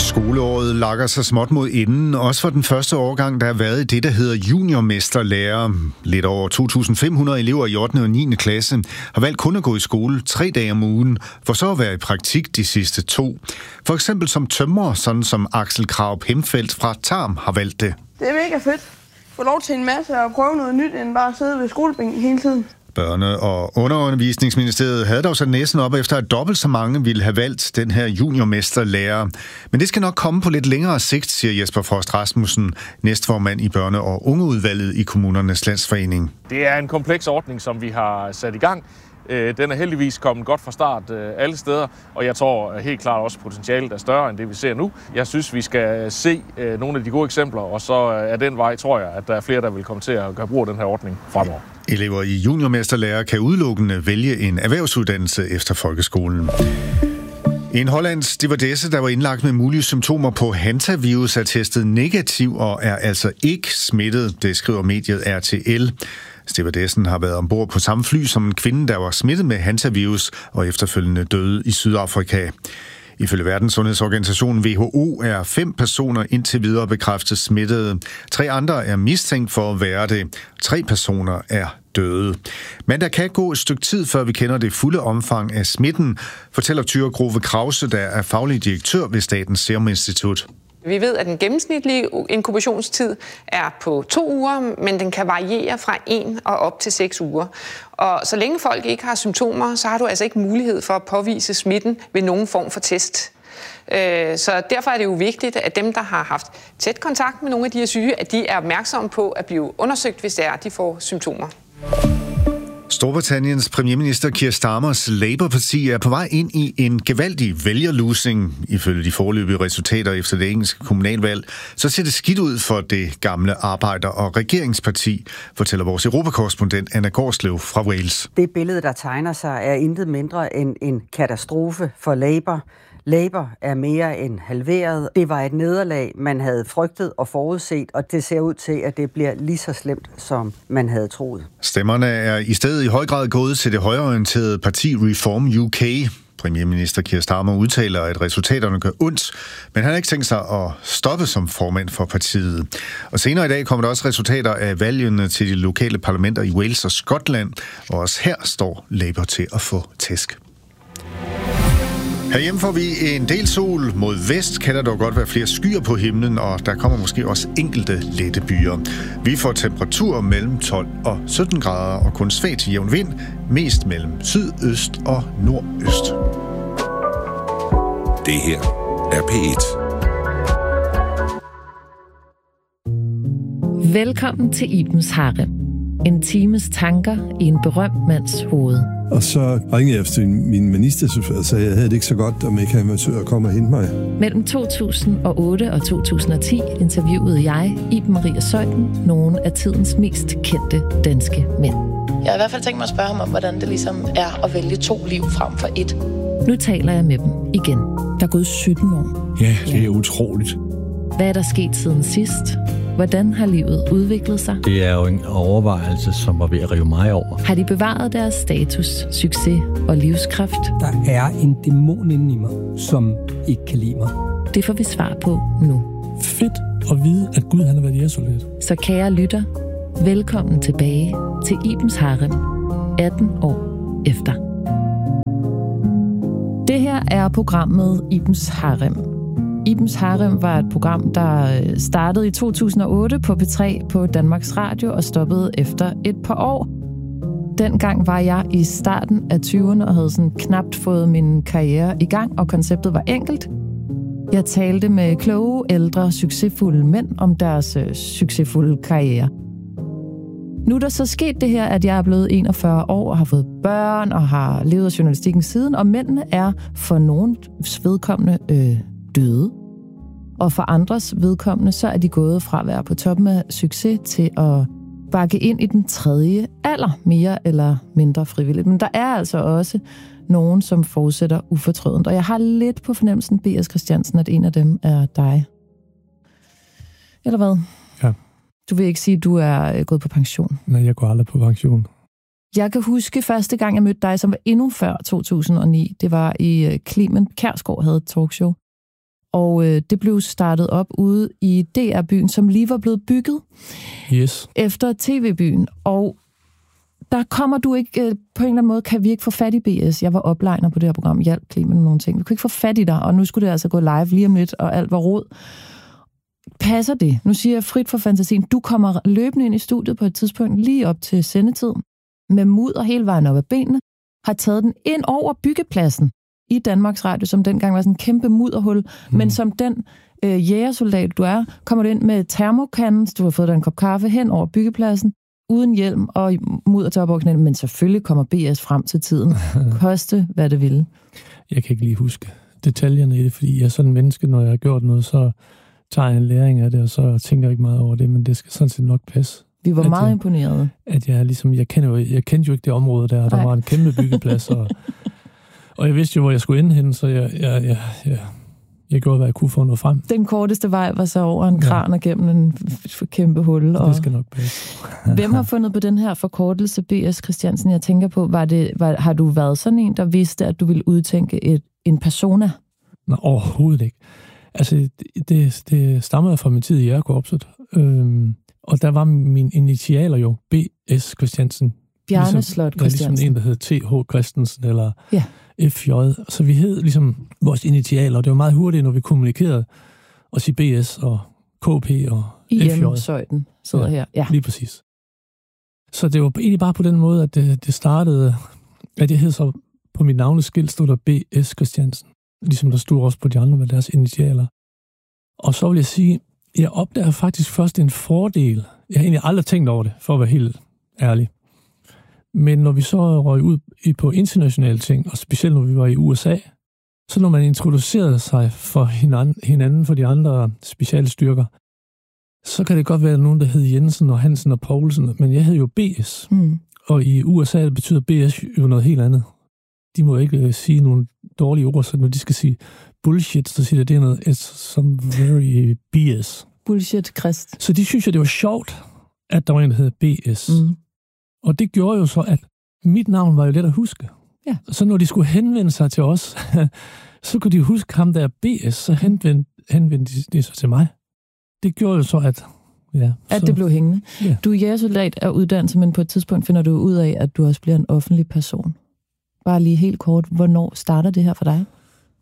Skoleåret lakker sig småt mod enden, også for den første årgang, der har været i det, der hedder juniormesterlærer. Lidt over 2.500 elever i 8. og 9. klasse har valgt kun at gå i skole 3 dage om ugen, for så at være i praktik de sidste 2. For eksempel som tømrer, sådan som Axel Krag Hemfeldt fra Tarm har valgt det. Det er mega fedt. Få lov til en masse og prøve noget nyt, end bare at sidde ved skolebænken hele tiden. Børne- og Undervisningsministeriet havde dog sat næsen op efter, at dobbelt så mange ville have valgt den her juniormesterlærer. Men det skal nok komme på lidt længere sigt, siger Jesper Frost Rasmussen, næstformand i Børne- og Ungeudvalget i Kommunernes Landsforening. Det er en kompleks ordning, som vi har sat i gang. Den er heldigvis kommet godt fra start alle steder, og jeg tror helt klart også, potentialet er større end det, vi ser nu. Jeg synes, vi skal se nogle af de gode eksempler, og så er den vej, tror jeg, at der er flere, der vil komme til at gøre brug af den her ordning fremover. Elever i juniormesterlærer kan udelukkende vælge en erhvervsuddannelse efter folkeskolen. En hollandsk stewardesse, der var indlagt med mulige symptomer på hantavirus, er testet negativ og er altså ikke smittet, det skriver mediet RTL. Stewardessen har været ombord på samme fly som en kvinde, der var smittet med hantavirus og efterfølgende døde i Sydafrika. Ifølge Verdenssundhedsorganisationen WHO er 5 personer indtil videre bekræftet smittede. 3 andre er mistænkt for at være det. 3 personer er døde. Men der kan gå et stykke tid, før vi kender det fulde omfang af smitten, fortæller Thyra Grove Krause, der er faglig direktør ved Statens Serum Institut. Vi ved, at den gennemsnitlige inkubationstid er på 2 uger, men den kan variere fra 1 og op til 6 uger. Og så længe folk ikke har symptomer, så har du altså ikke mulighed for at påvise smitten ved nogen form for test. Så derfor er det jo vigtigt, at dem, der har haft tæt kontakt med nogle af de her syge, at de er opmærksomme på at blive undersøgt, hvis det er, at de får symptomer. Storbritanniens premierminister Keir Starmers Labour-parti er på vej ind i en gevaldig vælgerlusing. Ifølge de foreløbige resultater efter det engelske kommunalvalg, så ser det skidt ud for det gamle arbejder- og regeringsparti, fortæller vores europakorrespondent Anna Gårdslev fra Wales. Det billede, der tegner sig, er intet mindre end en katastrofe for Labour. Labour er mere end halveret. Det var et nederlag, man havde frygtet og forudset, og det ser ud til, at det bliver lige så slemt, som man havde troet. Stemmerne er i stedet i høj grad gået til det højreorienterede parti Reform UK. Premierminister Keir Starmer udtaler, at resultaterne gør ondt, men han har ikke tænkt sig at stoppe som formand for partiet. Og senere i dag kommer der også resultater af valgene til de lokale parlamenter i Wales og Skotland, og også her står Labour til at få tæsk. Herhjemme får vi en del sol. Mod vest kan der dog godt være flere skyer på himlen, og der kommer måske også enkelte lette byer. Vi får temperaturer mellem 12 og 17 grader, og kun svag til jævn vind, mest mellem sydøst og nordøst. Det her er P1. Velkommen til Ibens Harem. En times tanker i en berømt mands hoved. Og så ringede jeg efter min minister og sagde, at jeg havde det ikke så godt, om ikke han var komme og hente mig. Mellem 2008 og 2010 interviewede jeg, Iben Maria Zeuthen, nogle af tidens mest kendte danske mænd. Jeg har i hvert fald tænkt mig at spørge ham om, hvordan det ligesom er at vælge 2 liv frem for 1. Nu taler jeg med dem igen. Der er gået 17 år. Ja, det er utroligt. Hvad er der sket siden sidst? Hvordan har livet udviklet sig? Det er jo en overvejelse, som var ved at rive mig over. Har de bevaret deres status, succes og livskraft? Der er en dæmon inde i mig, som ikke kan lide mig. Det får vi svar på nu. Fedt at vide, at Gud han har været jævnsoldat. Så kære lytter, velkommen tilbage til Ibens Harem, 18 år efter. Det her er programmet Ibens Harem. Ibens Harem var et program, der startede i 2008 på P3 på Danmarks Radio og stoppede efter et par år. Dengang var jeg i starten af 20'erne og havde sådan knapt fået min karriere i gang, og konceptet var enkelt. Jeg talte med kloge, ældre, succesfulde mænd om deres succesfulde karriere. Nu er der så sket det her, at jeg er blevet 41 år og har fået børn og har levet af journalistikken siden, og mændene er for nogens vedkommende døde. Og for andres vedkommende, så er de gået fra at være på toppen af succes til at bakke ind i den tredje alder, mere eller mindre frivilligt. Men der er altså også nogen, som fortsætter ufortrødent. Og jeg har lidt på fornemmelsen, B.S. Christiansen, at en af dem er dig. Eller hvad? Ja. Du vil ikke sige, at du er gået på pension? Nej, jeg går aldrig på pension. Jeg kan huske første gang, jeg mødte dig, som var endnu før 2009. Det var i Clement Kjærsgaard havde et talkshow. Og det blev startet op ude i DR-byen, som lige var blevet bygget efter TV-byen. Og der kommer du ikke, på en eller anden måde, kan vi ikke få fat i BS. Jeg var oplejner på det her program, hjalp Clemen med nogle ting. Vi kunne ikke få fat i dig, og nu skulle det altså gå live lige om lidt, og alt var rod. Passer det? Nu siger jeg frit for fantasien. Du kommer løbende ind i studiet på et tidspunkt, lige op til sendetid, med mudder hele vejen op ad benene, har taget den ind over byggepladsen i Danmarks Radio, som dengang var sådan en kæmpe mudderhul, men som den jægersoldat, du er, kommer du ind med termokanden, så du har fået dig en kop kaffe hen over byggepladsen, uden hjelm og mudder til op over knæene, men selvfølgelig kommer BS frem til tiden. Koste, hvad det ville. Jeg kan ikke lige huske detaljerne i det, fordi jeg er sådan en menneske, når jeg har gjort noget, så tager jeg en læring af det, og så tænker jeg ikke meget over det, men det skal sådan set nok passe. Vi var meget imponerede. At jeg ligesom, jeg kendte jo ikke det område der, og der var en kæmpe byggeplads, og jeg vidste jo, hvor jeg skulle ende hen, så jeg gjorde, hvad jeg kunne få noget frem. Den korteste vej var så over en kran og gennem en kæmpe hul. Det skal nok passe. Hvem har fundet på den her forkortelse, B.S. Christiansen? Jeg tænker på, har du været sådan en, der vidste, at du ville udtænke en persona? Nå, overhovedet ikke. Altså, det stammer fra min tid i jægerkorpset. Og der var mine initialer jo B.S. Christiansen. Bjarne Slot Christiansen. Ligesom en, der hed T.H. Christensen, eller F.J. Så vi hed ligesom vores initialer, og det var meget hurtigt, når vi kommunikerede, at sige B.S. og K.P. og F.J. IM-søjden sidder her. Ja, lige præcis. Så det var egentlig bare på den måde, at det startede, at jeg hed så på mit navneskilt, stod der B.S. Christiansen. Ligesom der stod også på de andre med deres initialer. Og så vil jeg sige, jeg opdager faktisk først en fordel. Jeg har egentlig aldrig tænkt over det, for at være helt ærlig. Men når vi så røg ud på internationale ting, og specielt når vi var i USA, så når man introducerede sig for hinanden for de andre specialstyrker, så kan det godt være nogen, der hed Jensen og Hansen og Poulsen, men jeg hed jo BS. Og i USA betyder BS jo noget helt andet. De må ikke sige nogle dårlige ord, så når de skal sige bullshit, så siger det er noget, it's some very BS. Bullshit, Christ. Så de synes jo, det var sjovt, at der var en, der hed BS. Og det gjorde jo så, at mit navn var jo let at huske. Ja. Så når de skulle henvende sig til os, så kunne de huske ham, der er BS, så henvendte de sig til mig. Det gjorde jo så, at det blev hængende. Ja. Du er jægersoldat af uddannelse, men på et tidspunkt finder du ud af, at du også bliver en offentlig person. Bare lige helt kort, hvornår starter det her for dig?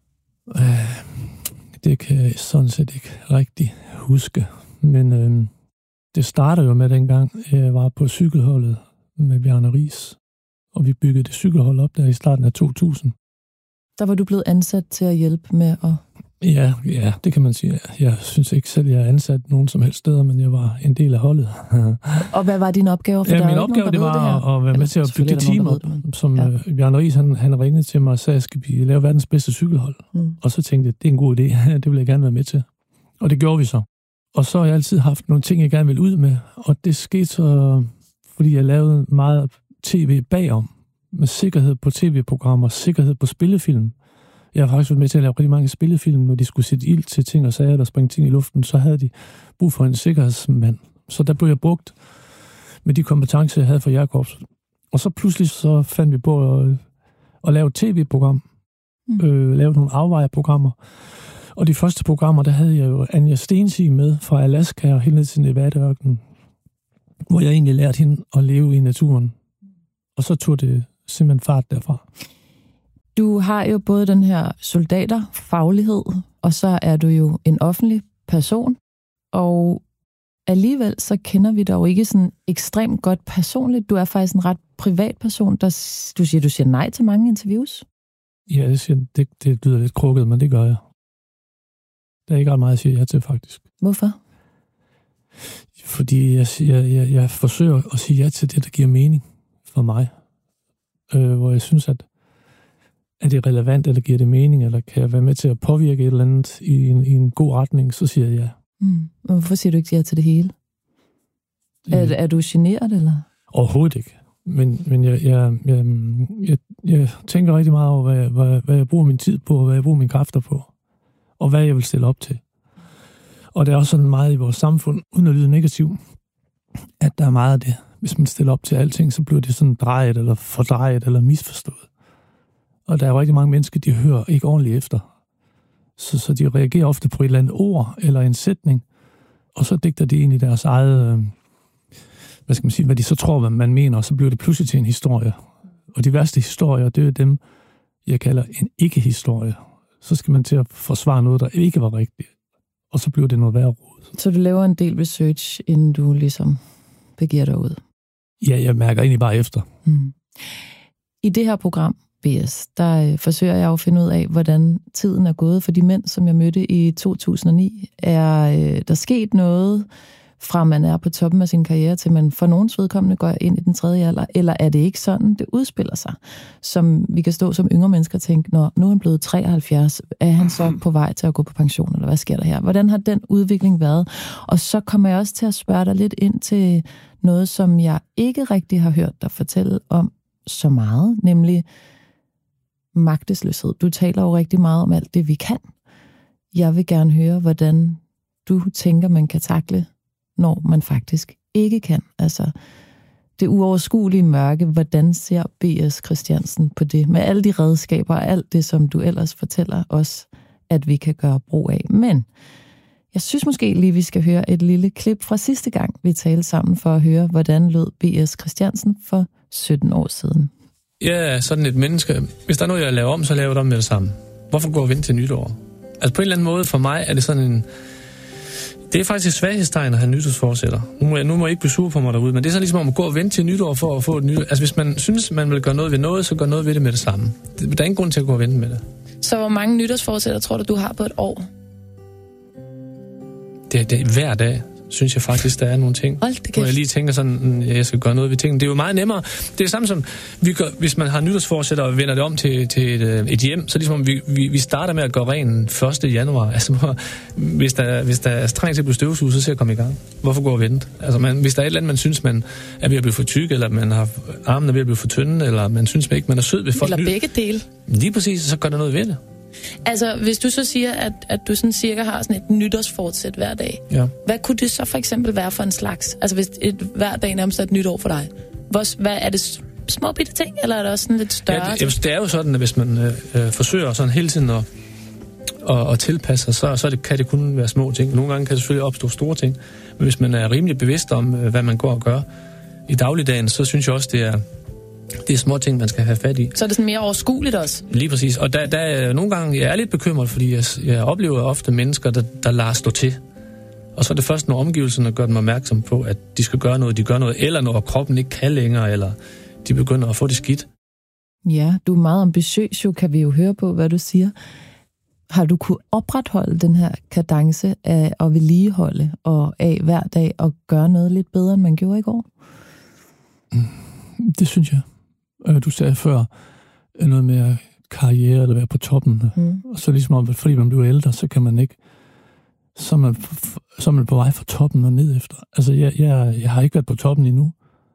Det kan jeg sådan set ikke rigtig huske. Men det starter jo med dengang, jeg var på cykelholdet med Bjarne Riis. Og vi byggede det cykelhold op der i starten af 2000. Der var du blevet ansat til at hjælpe med at... Ja, det kan man sige. Jeg synes ikke selv, jeg er ansat nogen som helst steder, men jeg var en del af holdet. Og hvad var dine opgaver? For min opgave, det var at være med til at bygge det team op, som Bjarne Riis, han ringede til mig og sagde, skal vi lave verdens bedste cykelhold? Og så tænkte jeg, det er en god idé, det vil jeg gerne være med til. Og det gjorde vi så. Og så har jeg altid haft nogle ting, jeg gerne vil ud med, og det skete så, fordi jeg lavede meget tv bagom, med sikkerhed på tv-programmer, sikkerhed på spillefilm. Jeg har faktisk været med til at lave rigtig mange spillefilm, når de skulle sætte ild til ting og sager, der springe ting i luften, så havde de brug for en sikkerhedsmand. Så der blev jeg brugt med de kompetencer, jeg havde for jægerkorpset. Og så pludselig så fandt vi på at lave et tv-program, lave nogle afvejeprogrammer. Og de første programmer, der havde jeg jo Anja Stensig med fra Alaska og helt ned til Nevada-ørkenen, hvor jeg egentlig lærte hende at leve i naturen. Og så tog det simpelthen fart derfra. Du har jo både den her soldaterfaglighed, og så er du jo en offentlig person, og alligevel så kender vi dig jo ikke sådan ekstremt godt personligt. Du er faktisk en ret privat person, du siger nej til mange interviews. Ja, det lyder lidt krukket, men det gør jeg. Der er ikke ret meget, jeg siger ja til, faktisk. Hvorfor? Fordi jeg forsøger at sige ja til det, der giver mening for mig. Hvor jeg synes, at er det relevant, eller giver det mening, eller kan jeg være med til at påvirke et eller andet i en god retning, så siger jeg ja. Hvorfor siger du ikke ja til det hele? Er du generet, eller? Overhovedet ikke. Men jeg tænker rigtig meget over, hvad jeg bruger min tid på, og hvad jeg bruger mine kræfter på, og hvad jeg vil stille op til. Og det er også sådan meget i vores samfund, uden at lyde negativ, at der er meget af det. Hvis man stiller op til alting, så bliver det sådan drejet, eller fordrejet, eller misforstået. Og der er jo rigtig mange mennesker, de hører ikke ordentligt efter. Så de reagerer ofte på et eller andet ord eller en sætning, og så digter de ind i deres eget, hvad de så tror, man mener, og så bliver det pludselig til en historie. Og de værste historier, det er dem, jeg kalder en ikke-historie. Så skal man til at forsvare noget, der ikke var rigtigt, og så bliver det noget værre rod. Så du laver en del research, inden du ligesom begiver dig ud? Ja, jeg mærker egentlig bare efter. I det her program, BS, der forsøger jeg at finde ud af, hvordan tiden er gået for de mænd, som jeg mødte i 2009. Er der sket noget, fra man er på toppen af sin karriere, til man for nogens vedkommende går ind i den tredje alder, eller er det ikke sådan, det udspiller sig? Som vi kan stå som yngre mennesker og tænke, nu er han blevet 73, er han så på vej til at gå på pension, eller hvad sker der her? Hvordan har den udvikling været? Og så kommer jeg også til at spørge dig lidt ind til noget, som jeg ikke rigtig har hørt dig fortælle om så meget, nemlig magtesløshed. Du taler jo rigtig meget om alt det, vi kan. Jeg vil gerne høre, hvordan du tænker, man kan takle, når man faktisk ikke kan. Altså, det uoverskuelige mørke, hvordan ser B.S. Christiansen på det? Med alle de redskaber og alt det, som du ellers fortæller os, at vi kan gøre brug af. Men jeg synes måske lige, vi skal høre et lille klip fra sidste gang, vi talte sammen, for at høre, hvordan lød B.S. Christiansen for 17 år siden. Jeg er sådan et menneske. Hvis der er noget, jeg laver om, så laver jeg det om med det samme. Hvorfor gå og vente til nytår? Altså på en eller anden måde, for mig er det sådan en... Det er faktisk et svaghedstegn at have nytårsforsætter. Nu må jeg ikke blive sur på mig derude, men det er sådan ligesom om at gå og vente til nytår for at få et nyt... Altså hvis man synes, man vil gøre noget ved noget, så gør noget ved det med det samme. Der er ingen grund til at gå og vente med det. Så hvor mange nytårsforsætter tror du har på et år? Det er hver dag, synes jeg faktisk, der er nogle ting, hvor jeg lige tænker sådan, jeg skal gøre noget ved tingene. Det er jo meget nemmere. Det er det samme som, hvis man har nytårsforsætter og vender det om til et hjem, så ligesom vi starter med at gå ren 1. januar. Altså, hvis der er strengt til at blive støvsuget, så skal jeg komme i gang. Hvorfor gå og vente? Altså, hvis der er et eller andet, man synes, man er ved at blive for tyk, eller man har armen er ved at blive for tynde, eller man synes ikke, man er sød ved folk. Eller begge dele. Lige præcis, så gør der noget ved det. Altså, hvis du så siger, at du sådan cirka har sådan et nytårsfortsæt hver dag, hvad kunne det så for eksempel være for en slags? Altså, hvis hver dag nærmest er et nyt år for dig, hvad er det små bitte ting, eller er det også sådan lidt større? Ja, det er jo sådan, at hvis man forsøger sådan hele tiden at tilpasse sig, så kan det kun være små ting. Nogle gange kan det selvfølgelig opstå store ting, men hvis man er rimelig bevidst om, hvad man går og gør i dagligdagen, så synes jeg også, det er små ting, man skal have fat i. Så er det sådan mere overskueligt også? Lige præcis. Og der er nogle gange, jeg er lidt bekymret, fordi jeg oplever ofte mennesker, der lader stå til. Og så er det først, når omgivelserne gør dem opmærksom på, at de skal gøre noget, de gør noget, eller når kroppen ikke kan længere, eller de begynder at få det skidt. Ja, du er meget ambitiøs, jo, kan vi jo høre på, hvad du siger. Har du kunne opretholde den her kadence af at vedligeholde og af hver dag og gøre noget lidt bedre, end man gjorde i går? Det synes jeg. Du sagde før noget med karriere eller være på toppen. Og så ligesom om, fordi man bliver ældre, så kan man ikke... Så er man på vej fra toppen og ned efter. Altså, jeg har ikke været på toppen endnu.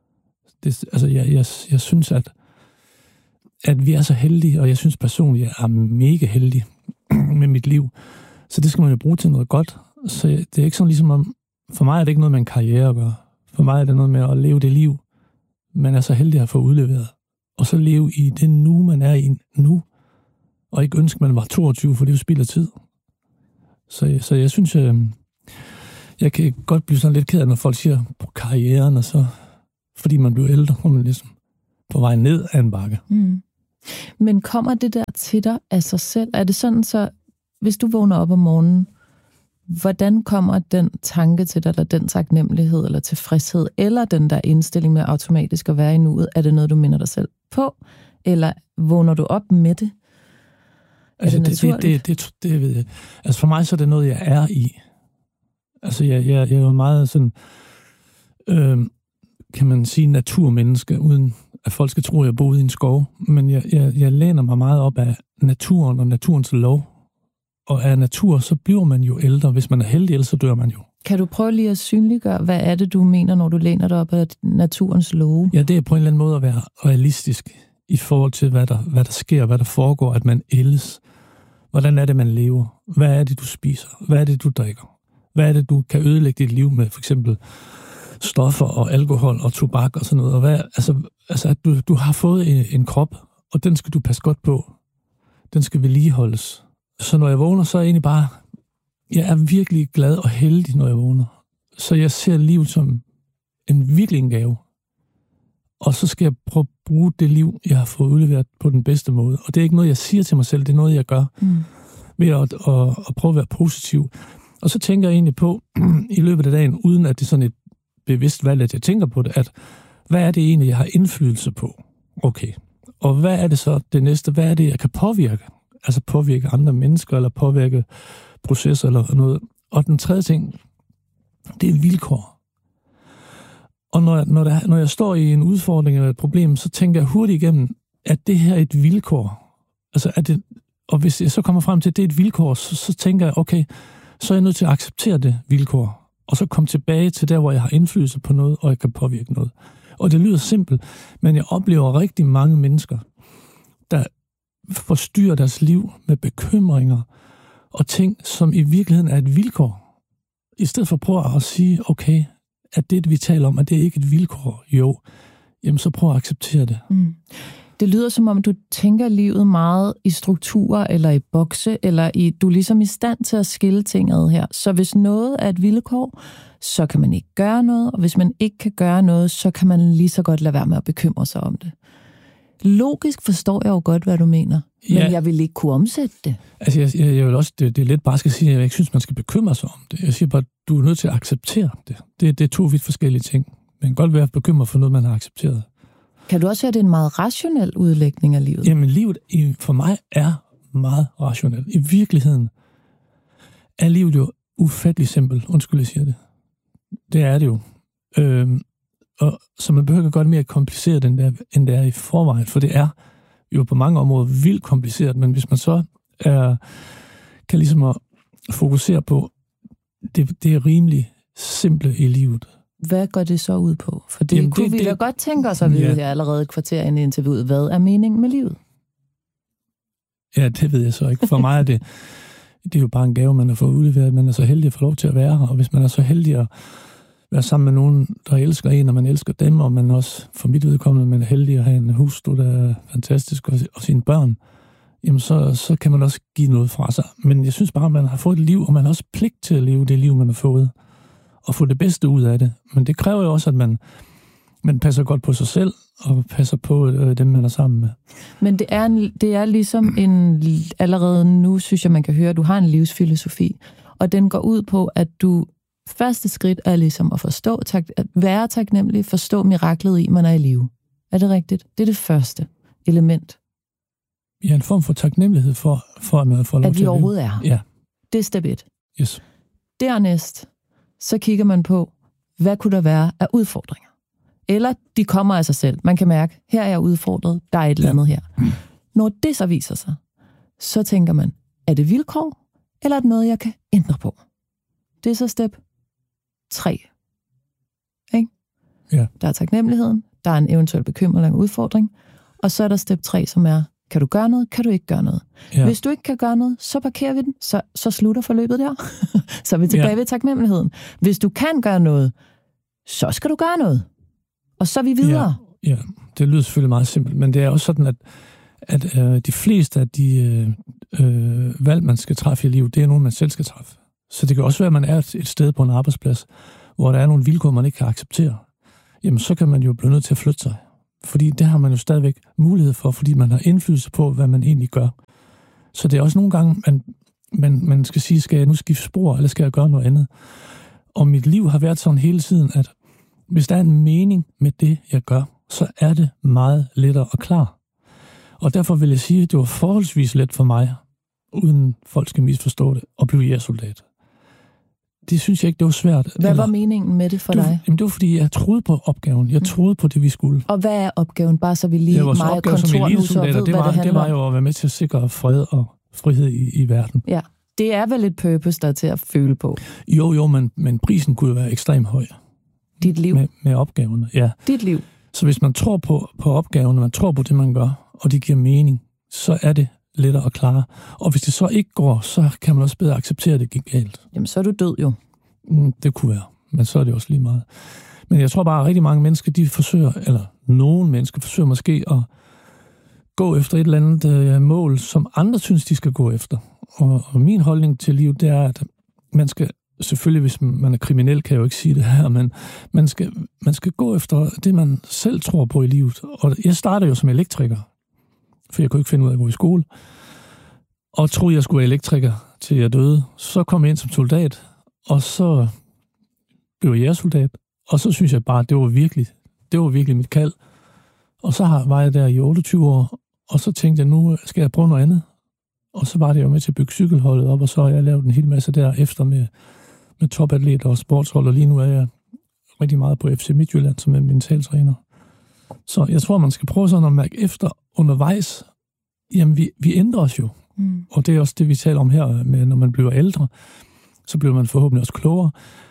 Jeg synes, at vi er så heldige, og jeg synes personligt, jeg er mega heldig med mit liv. Så det skal man jo bruge til noget godt. Så det er ikke sådan ligesom om... For mig er det ikke noget med en karriere at gøre. For mig er det noget med at leve det liv, man er så heldig at få udleveret. Og så leve i det nu, man er i nu. Og ikke ønske, man var 22, for det er jo spild af tid. Så jeg synes, jeg kan godt blive sådan lidt ked af, når folk siger på karrieren, og så, fordi man bliver ældre, og man ligesom på vej ned af en bakke. Men kommer det der til dig af sig selv? Er det sådan, så hvis du vågner op om morgenen, hvordan kommer den tanke til dig, eller den taknemmelighed, eller tilfredshed, eller den der indstilling med automatisk at være i nuet? Er det noget, du minder dig selv på? Eller vågner du op med det? Altså, det ved jeg. Altså, for mig så er det noget, jeg er i. Altså, jeg er jo meget sådan, kan man sige, naturmenneske, uden at folk skal tro, at jeg boede i en skov. Men jeg læner mig meget op af naturen og naturens lov. Og af natur, så bliver man jo ældre. Hvis man er heldig, ellers så dør man jo. Kan du prøve lige at synliggøre, hvad er det, du mener, når du læner dig op af naturens love? Ja, det er på en eller anden måde at være realistisk i forhold til, hvad der sker, hvad der foregår, at man ældes. Hvordan er det, man lever? Hvad er det, du spiser? Hvad er det, du drikker? Hvad er det, du kan ødelægge dit liv med? For eksempel stoffer og alkohol og tobak og sådan noget. Og at du har fået en krop, og den skal du passe godt på. Den skal vedligeholdes. Så når jeg vågner, så er jeg egentlig bare... Jeg er virkelig glad og heldig, når jeg vågner. Så jeg ser livet som virkelig en gave. Og så skal jeg prøve at bruge det liv, jeg har fået udleveret på den bedste måde. Og det er ikke noget, jeg siger til mig selv, det er noget, jeg gør. Ved at prøve at være positiv. Og så tænker jeg egentlig på, i løbet af dagen, uden at det er sådan et bevidst valg, at jeg tænker på det, at hvad er det egentlig, jeg har indflydelse på? Okay. Og hvad er det så det næste? Hvad er det, jeg kan påvirke? Altså påvirke andre mennesker, eller påvirke processer, eller noget. Og den tredje ting, det er vilkår. Og når jeg står i en udfordring eller et problem, så tænker jeg hurtigt igennem, at det her er et vilkår. Altså, og hvis jeg så kommer frem til, at det er et vilkår, så tænker jeg, okay, så er jeg nødt til at acceptere det vilkår. Og så komme tilbage til der, hvor jeg har indflydelse på noget, og jeg kan påvirke noget. Og det lyder simpelt, men jeg oplever rigtig mange mennesker, der forstyrrer deres liv med bekymringer og ting, som i virkeligheden er et vilkår. I stedet for at prøve at sige, okay, at det, vi taler om, at det er ikke et vilkår, jo, jamen så prøv at acceptere det. Det lyder som om, du tænker livet meget i strukturer, eller i bokse, eller du er ligesom i stand til at skille ting ad her. Så hvis noget er et vilkår, så kan man ikke gøre noget, og hvis man ikke kan gøre noget, så kan man lige så godt lade være med at bekymre sig om det. Logisk forstår jeg jo godt, hvad du mener, men jeg vil ikke kunne omsætte det. Altså, jeg vil også, det er lidt bare skal sige, at jeg ikke synes, man skal bekymre sig om det. Jeg siger bare, at du er nødt til at acceptere det. Det er to vidt forskellige ting. Man kan godt være bekymret for noget, man har accepteret. Kan du også høre, at det er en meget rationel udlægning af livet? Jamen, livet for mig er meget rationelt. I virkeligheden er livet jo ufattelig simpelt. Undskyld, jeg siger det. Det er det jo. Og så man behøver godt mere kompliceret, end det er i forvejen, for det er jo på mange områder vildt kompliceret, men hvis man så kan ligesom at fokusere på, det er rimelig simple i livet. Hvad går det så ud på? For det kunne vi da godt tænke os at vide her allerede et kvarter inde i interviewet. Hvad er meningen med livet? Ja, det ved jeg så ikke. For mig er det er jo bare en gave, man har fået udleveret. Man er så heldig at få lov til at være her, og hvis man er så heldig at være sammen med nogen, der elsker en, og man elsker dem, og man også, for mit vedkommende, man er heldig at have en hustru, der er fantastisk, og sine børn, jamen så kan man også give noget fra sig. Men jeg synes bare, at man har fået et liv, og man har også pligt til at leve det liv, man har fået, og få det bedste ud af det. Men det kræver jo også, at man passer godt på sig selv, og passer på dem, man er sammen med. Men det er ligesom allerede nu, synes jeg, man kan høre, at du har en livsfilosofi, og den går ud på, at du første skridt er ligesom at forstå, at være taknemmelig, forstå miraklet i, man er i live. Er det rigtigt? Det er det første element. Ja, en form for taknemmelighed for at man får lov til at vi overhovedet er her. Ja. Det er step 1. Yes. Dernæst, så kigger man på, hvad kunne der være af udfordringer? Eller de kommer af sig selv. Man kan mærke, her er jeg udfordret, der er et eller andet her. Når det så viser sig, så tænker man, er det vilkår, eller er det noget, jeg kan ændre på? Det er så step 3. Ikke? Ja. Der er taknemmeligheden, der er en eventuel bekymring eller udfordring, og så er der step 3, som er, kan du gøre noget, kan du ikke gøre noget? Ja. Hvis du ikke kan gøre noget, så parkerer vi den, så slutter forløbet der. Så er vi tilbage ved taknemmeligheden. Hvis du kan gøre noget, så skal du gøre noget. Og så er vi videre. Ja, det lyder selvfølgelig meget simpelt, men det er også sådan, at de fleste af de valg, man skal træffe i livet, det er nogen, man selv skal træffe. Så det kan også være, at man er et sted på en arbejdsplads, hvor der er nogle vilkår, man ikke kan acceptere. Jamen, så kan man jo blive nødt til at flytte sig. Fordi det har man jo stadigvæk mulighed for, fordi man har indflydelse på, hvad man egentlig gør. Så det er også nogle gange, man skal sige, skal jeg nu skifte spor, eller skal jeg gøre noget andet? Og mit liv har været sådan hele tiden, at hvis der er en mening med det, jeg gør, så er det meget lettere og klar. Og derfor vil jeg sige, at det var forholdsvis let for mig, uden folk skal misforstå det, at blive jægersoldat. Det synes jeg ikke, det var svært. Hvad var meningen med det for dig? Jamen, det var, fordi jeg troede på opgaven. Jeg troede på det, vi skulle. Og hvad er opgaven? Bare så vi lige meget kontorhus og ved, hvad det handler det var jo at være med til at sikre fred og frihed i verden. Ja, det er vel et purpose, der er til at føle på. Jo, men prisen kunne jo være ekstremt høj. Dit liv? Med opgaverne, ja. Dit liv? Så hvis man tror på opgaverne, man tror på det, man gør, og det giver mening, så er det lettere at klare. Og hvis det så ikke går, så kan man også bedre acceptere, at det gik galt. Jamen, så er du død jo. Det kunne være, men så er det også lige meget. Men jeg tror bare, at rigtig mange mennesker, nogle mennesker forsøger måske at gå efter et eller andet mål, som andre synes, de skal gå efter. Og min holdning til livet, det er, at man skal, selvfølgelig hvis man er kriminel, kan jeg jo ikke sige det her, men man skal gå efter det, man selv tror på i livet. Og jeg startede jo som elektriker, for jeg kunne ikke finde ud af at gå i skole, og troede, jeg skulle være elektriker, til jeg døde. Så kom jeg ind som soldat, og så blev jeg soldat, og så synes jeg bare, at det var virkelig mit kald. Og så var jeg der i 28 år, og så tænkte jeg, nu skal jeg prøve noget andet. Og så var det jo med til at bygge cykelholdet op, og så har jeg lavet en hel masse derefter med topatleter og sportshold, og lige nu er jeg rigtig meget på FC Midtjylland som en mentaltræner. Så jeg tror, man skal prøve sådan at mærke efter undervejs. Jamen, vi ændrer os jo. Og det er også det, vi taler om her, med når man bliver ældre, så bliver man forhåbentlig også klogere.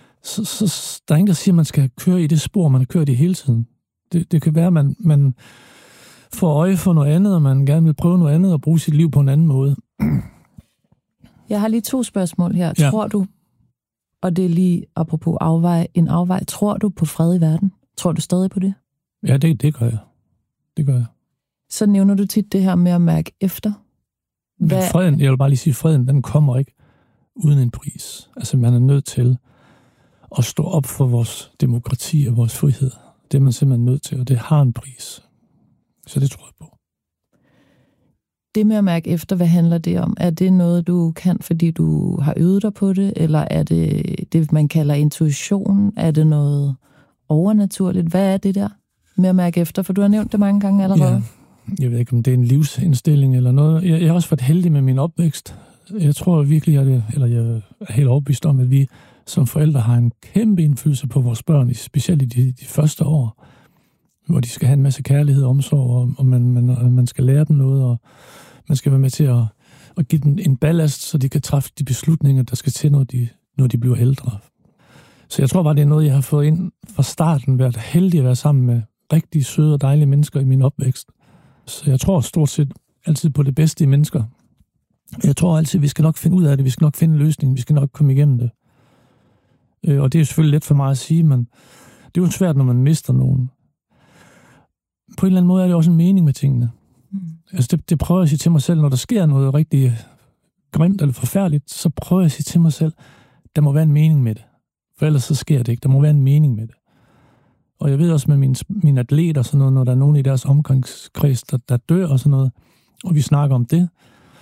Så der er ingen, der siger, at man skal køre i det spor, man har kørt i hele tiden. Det kan være, at man får øje for noget andet, og man gerne vil prøve noget andet og bruge sit liv på en anden måde. Jeg har lige 2 spørgsmål her. Ja. Tror du, og det er lige apropos afvej, tror du på fred i verden? Tror du stadig på det? Ja, det gør jeg. Det gør jeg. Så nævner du tit det her med at mærke efter. Men freden, jeg vil bare lige sige, freden, den kommer ikke uden en pris. Altså, man er nødt til at stå op for vores demokrati og vores frihed. Det er man simpelthen nødt til, og det har en pris. Så det tror jeg på. Det med at mærke efter, hvad handler det om? Er det noget, du kan, fordi du har øvet dig på det? Eller er det, man kalder intuition? Er det noget overnaturligt? Hvad er det der med at mærke efter? For du har nævnt det mange gange allerede. Ja, jeg ved ikke, om det er en livsindstilling eller noget. Jeg har også været heldig med min opvækst. Jeg tror virkelig, jeg er helt overbevist om, at vi som forældre har en kæmpe indflydelse på vores børn, specielt i de første år, hvor de skal have en masse kærlighed og omsorg, og man skal lære dem noget, og man skal være med til at give dem en ballast, så de kan træffe de beslutninger, der skal til, når de bliver ældre. Så jeg tror bare, det er noget, jeg har fået ind fra starten, været heldig at være sammen med rigtig søde og dejlige mennesker i min opvækst. Så jeg tror stort set altid på det bedste i mennesker. Jeg tror altid, vi skal nok finde ud af det, vi skal nok finde en løsning, vi skal nok komme igennem det. Og det er jo selvfølgelig let for mig at sige, men det er jo svært, når man mister nogen. På en eller anden måde er det også en mening med tingene. Altså det prøver jeg at sige til mig selv, når der sker noget rigtig grimt eller forfærdeligt, så prøver jeg at sige til mig selv, der må være en mening med det. For ellers så sker det ikke. Der må være en mening med det. Og jeg ved også med mine atleter og sådan noget, når der er nogen i deres omgangskreds, der dør og sådan noget, og vi snakker om det,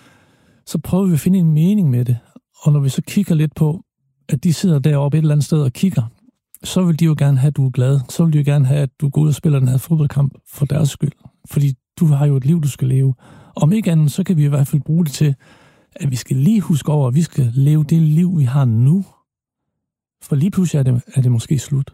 så prøver vi at finde en mening med det. Og når vi så kigger lidt på, at de sidder deroppe et eller andet sted og kigger, så vil de jo gerne have, at du er glad. Så vil de jo gerne have, at du går ud og spiller den her fodboldkamp for deres skyld. Fordi du har jo et liv, du skal leve. Om ikke andet, så kan vi i hvert fald bruge det til, at vi skal lige huske over, at vi skal leve det liv, vi har nu. For lige pludselig er det måske slut.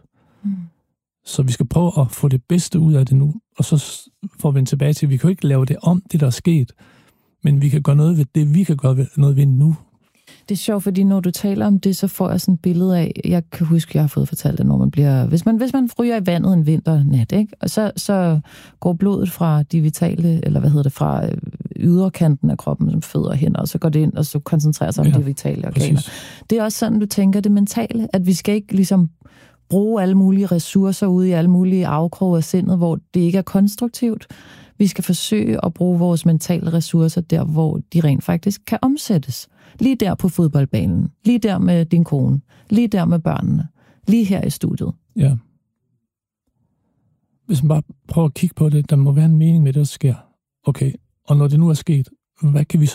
Så vi skal prøve at få det bedste ud af det nu. Og så får vi tilbage til, at vi kan jo ikke lave det om, det der er sket. Men vi kan gøre noget ved det, vi kan gøre noget ved nu. Det er sjovt, fordi når du taler om det, så får jeg sådan et billede af, jeg kan huske, jeg har fået fortalt det, når man bliver, hvis man ryger i vandet en vinternat, ikke? Og så går blodet fra de vitale, eller fra yderkanten af kroppen, som fødder og hænder, og så går det ind, og så koncentrerer sig om de vitale organer. Præcis. Det er også sådan, du tænker det mentale, at vi skal ikke ligesom bruge alle mulige ressourcer ude i alle mulige afkroge af sindet, hvor det ikke er konstruktivt. Vi skal forsøge at bruge vores mentale ressourcer der, hvor de rent faktisk kan omsættes. Lige der på fodboldbanen. Lige der med din kone. Lige der med børnene. Lige her i studiet. Ja. Hvis man bare prøver at kigge på det, der må være en mening med det, der sker. Okay, og når det nu er sket, hvad kan vi så